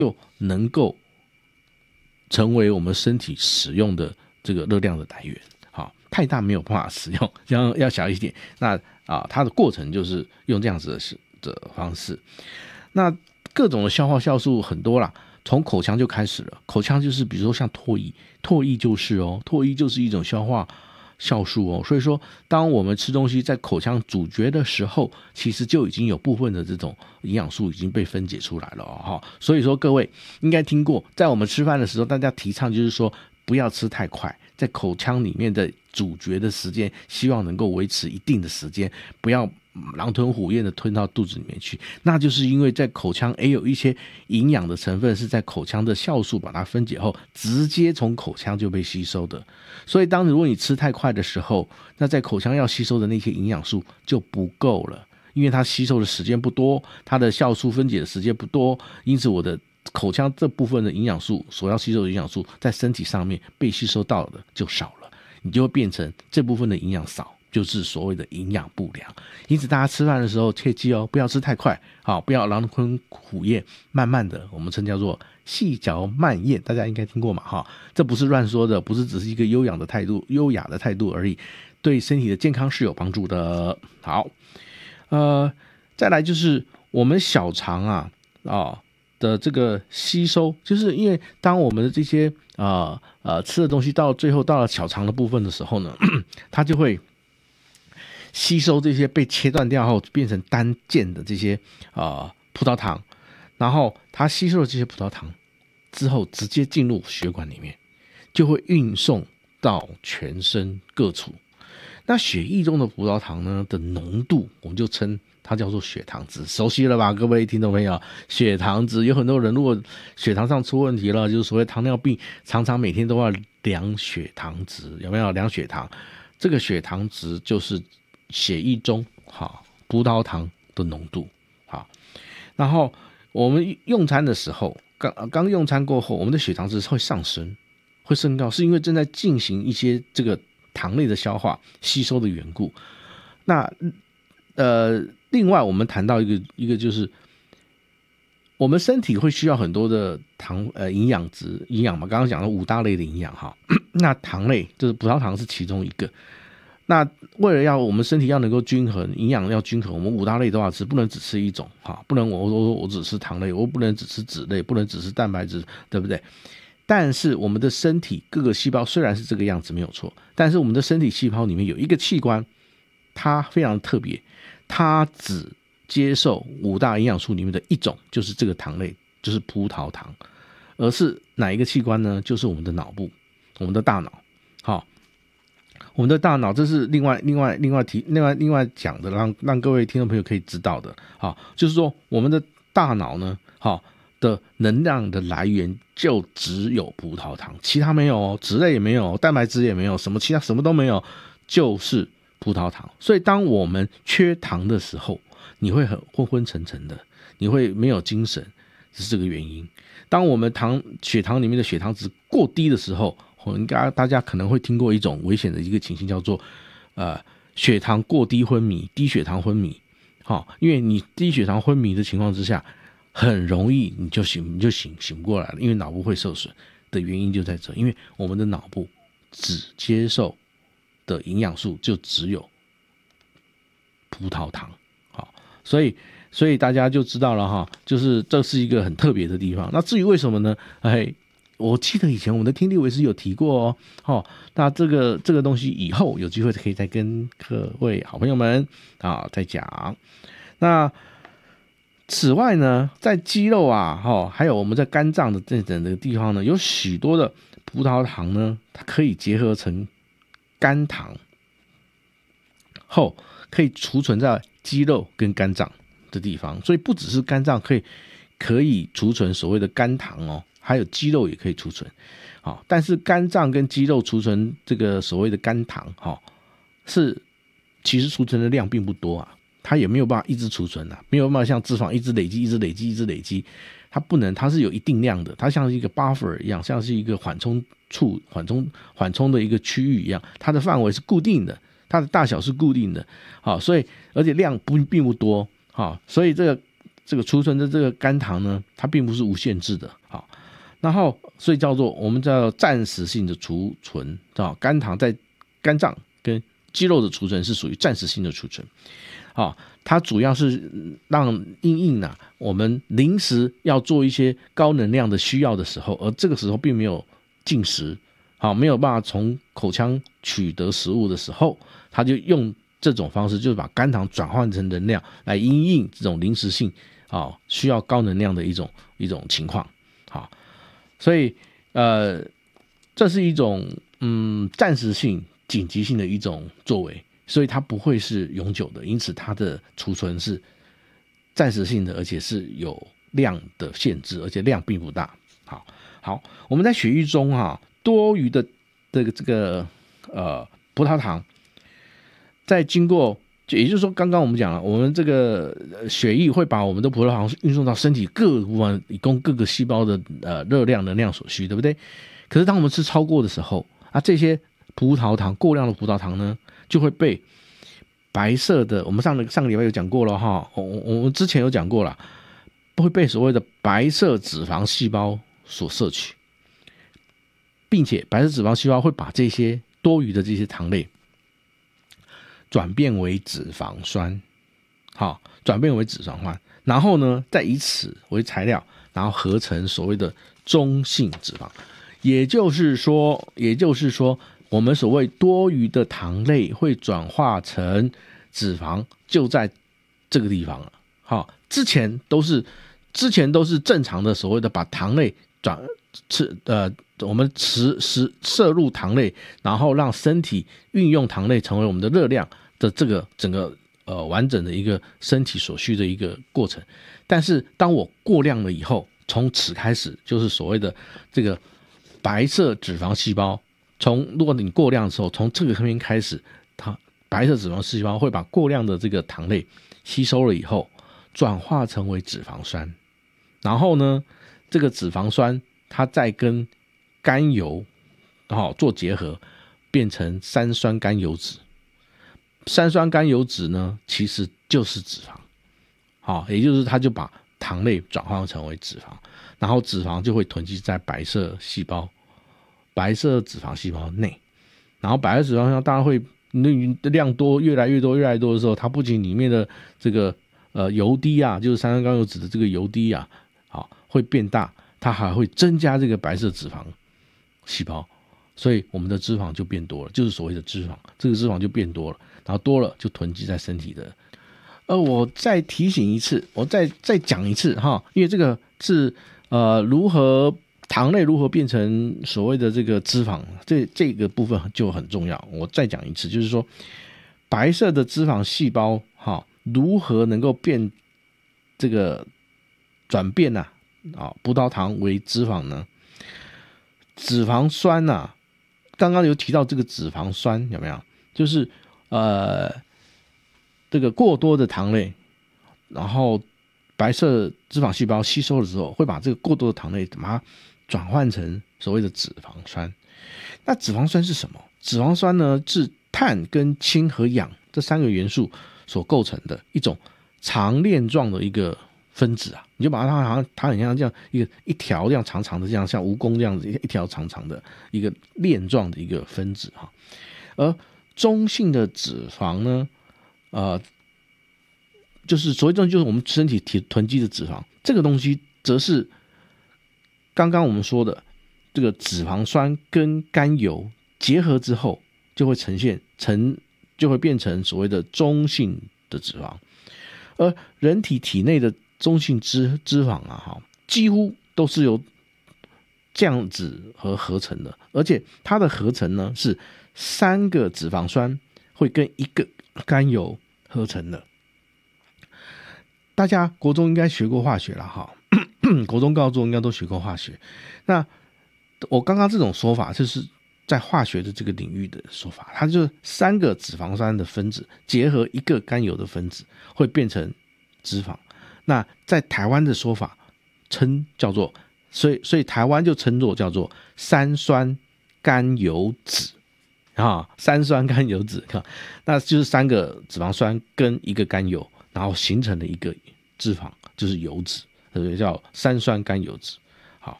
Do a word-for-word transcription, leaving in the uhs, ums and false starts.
就能够成为我们身体使用的这个热量的来源。好，太大没有办法使用，要要小一点。那啊，它的过程就是用这样子的的方式。那各种的消化酵素很多啦，从口腔就开始了。口腔就是比如说像唾液，唾液就是哦，唾液就是一种消化酵素哦。所以说，当我们吃东西在口腔咀嚼的时候，其实就已经有部分的这种营养素已经被分解出来了哦。所以说，各位应该听过，在我们吃饭的时候，大家提倡就是说不要吃太快，在口腔里面的咀嚼的时间，希望能够维持一定的时间，不要狼吞虎咽的吞到肚子里面去。那就是因为在口腔也有一些营养的成分是在口腔的酵素把它分解后，直接从口腔就被吸收的。所以当如果你吃太快的时候，那在口腔要吸收的那些营养素就不够了，因为它吸收的时间不多，它的酵素分解的时间不多，因此我的口腔这部分的营养素所要吸收的营养素在身体上面被吸收到的就少了，你就会变成这部分的营养少，就是所谓的营养不良。因此大家吃饭的时候切记哦，不要吃太快，好，不要狼吞虎咽，慢慢的，我们称叫做细嚼慢咽，大家应该听过嘛哈？这不是乱说的，不是只是一个优雅的态度，优雅的态度而已，对身体的健康是有帮助的。好，呃，再来就是我们小肠啊啊。哦的这个吸收，就是因为当我们的这些呃呃吃的东西到最后到了小肠的部分的时候呢，它就会吸收这些被切断掉后变成单键的这些呃葡萄糖，然后它吸收了这些葡萄糖之后，直接进入血管里面，就会运送到全身各处。那血液中的葡萄糖呢的浓度，我们就称它叫做血糖值，熟悉了吧，各位听众朋友？血糖值有很多人如果血糖上出问题了，就是所谓糖尿病，常常每天都要量血糖值，有没有量血糖？这个血糖值就是血液中好葡萄糖的浓度。好，然后我们用餐的时候，刚刚用餐过后，我们的血糖值会上升，会升高，是因为正在进行一些这个糖类的消化吸收的缘故。那呃，另外我们谈到一个一个就是，我们身体会需要很多的糖呃营养值营养嘛，刚刚讲了五大类的营养哈，那糖类就是葡萄糖是其中一个。那为了要我们身体要能够均衡，营养要均衡，我们五大类都要吃，不能只吃一种哈，不能我我我只吃糖类，我不能只吃脂类，不能只吃蛋白质，对不对？但是我们的身体各个细胞虽然是这个样子没有错，但是我们的身体细胞里面有一个器官，它非常特别，它只接受五大营养素里面的一种，就是这个糖类，就是葡萄糖。而是哪一个器官呢？就是我们的脑部，我们的大脑。好，我们的大脑，这是另外另外另外提另外另外讲的，让让各位听众朋友可以知道的。好，就是说我们的大脑呢，好的能量的来源就只有葡萄糖，其他没有哦，脂类也没有，蛋白质也没有，什么其他什么都没有，就是葡萄糖。所以当我们缺糖的时候，你会很昏昏沉沉的，你会没有精神，是这个原因。当我们糖血糖里面的血糖值过低的时候，应该大家可能会听过一种危险的一个情形，叫做呃血糖过低昏迷、低血糖昏迷。好，因为你低血糖昏迷的情况之下，很容易你就醒你就醒醒不过来了，因为脑部会受损的原因就在这，因为我们的脑部只接受的营养素就只有葡萄糖。好，所以所以大家就知道了哈，就是这是一个很特别的地方。那至于为什么呢？哎，我记得以前我们的听力维师有提过哦。哦，那这个这个东西以后有机会可以再跟各位好朋友们啊再讲。那此外呢，在肌肉啊，哦，还有我们在肝脏的这整个地方呢，有许多的葡萄糖呢，它可以结合成肝糖后，可以储存在肌肉跟肝脏的地方。所以不只是肝脏可以可以储存所谓的肝糖哦，还有肌肉也可以储存。好，但是肝脏跟肌肉储存这个所谓的肝糖，哈，是其实储存的量并不多啊。它也没有办法一直储存啊，没有办法像脂肪一直累积、一直累积、一直累积，它不能，它是有一定量的，它像是一个 buffer 一样，像是一个缓冲处、缓冲缓冲的一个区域一样，它的范围是固定的，它的大小是固定的，好，所以而且量不并不多，好，所以这个这个储存的这个肝糖呢，它并不是无限制的，好，然后所以叫做我们叫暂时性的储存，啊，肝糖在肝脏跟肌肉的储存是属于暂时性的储存，啊，它主要是让因应啊，我们临时要做一些高能量的需要的时候，而这个时候并没有进食，好，没有办法从口腔取得食物的时候，它就用这种方式，就是把肝糖转换成能量来因应这种临时性啊需要高能量的一种一种情况，好，所以呃，这是一种嗯暂时性、紧急性的一种作为，所以它不会是永久的，因此它的储存是暂时性的，而且是有量的限制，而且量并不大。好，好，我们在血液中哈、啊、多余的这个这个呃葡萄糖。在经过，也就是说，刚刚我们讲了，我们这个血液会把我们的葡萄糖运送到身体各部分，以供各个细胞的呃热量、能量所需，对不对？可是当我们吃超过的时候，啊，这些葡萄糖过量的葡萄糖呢，就会被白色的，我们上个上个礼拜有讲过了哈，我我们之前有讲过了，会被所谓的白色脂肪细胞所摄取，并且白色脂肪细胞会把这些多余的这些糖类转变为脂肪酸，好，转变为脂肪酸，然后呢，再以此为材料，然后合成所谓的中性脂肪。也就是说，也就是说，我们所谓多余的糖类会转化成脂肪，就在这个地方了。好，之前都是之前都是正常的所谓的把糖类转吃呃。我们吃食摄入糖类，然后让身体运用糖类成为我们的热量的这个整个呃完整的一个身体所需的一个过程。但是当我过量了以后，从此开始就是所谓的这个白色脂肪细胞，从如果你过量的时候，从这个边开始，它白色脂肪细胞会把过量的这个糖类吸收了以后，转化成为脂肪酸，然后呢，这个脂肪酸它再跟甘油、哦、做结合，变成三酸甘油酯。三酸甘油酯呢，其实就是脂肪，好，也就是它就把糖类转换成为脂肪，然后脂肪就会囤积在白色细胞、白色脂肪细胞内，然后白色脂肪细胞当然会量多，越来越多、越来越多的时候，它不仅里面的这个呃油滴啊，就是三酸甘油酯的这个油滴啊，好，会变大，它还会增加这个白色脂肪细胞，所以我们的脂肪就变多了，就是所谓的脂肪，这个脂肪就变多了，然后多了就囤积在身体的。呃，我再提醒一次，我再再讲一次哈，因为这个是呃如何糖类如何变成所谓的这个脂肪，这这个部分就很重要。我再讲一次，就是说白色的脂肪细胞哈，如何能够变这个转变呐啊，啊葡萄糖为脂肪呢？脂肪酸啊，刚刚有提到这个脂肪酸有没有？就是呃，这个过多的糖类，然后白色脂肪细胞吸收的时候，会把这个过多的糖类把它转换成所谓的脂肪酸。那脂肪酸是什么？脂肪酸呢，是碳跟氢和氧这三个元素所构成的一种长链状的一个分子啊，你就把它好像它很像这样一个一条这样长长的，这样像蜈蚣这样子一条长长的一个链状的一个分子哈。而中性的脂肪呢，呃，就是所谓中就是我们身体囤积的脂肪，这个东西则是刚刚我们说的这个脂肪酸跟甘油结合之后，就会呈现成就会变成所谓的中性的脂肪。而人体体内的中性脂脂肪啊，几乎都是由酱子和合成的，而且它的合成呢是三个脂肪酸会跟一个甘油合成的。大家国中应该学过化学了哈，国中高中应该都学过化学。那我刚刚这种说法就是在化学的这个领域的说法，它就是三个脂肪酸的分子结合一个甘油的分子会变成脂肪。那在台湾的说法称叫做，所以所以台湾就称作叫做三酸甘油酯啊，三酸甘油酯，那就是三个脂肪酸跟一个甘油，然后形成了一个脂肪就是油脂，所以叫三酸甘油脂。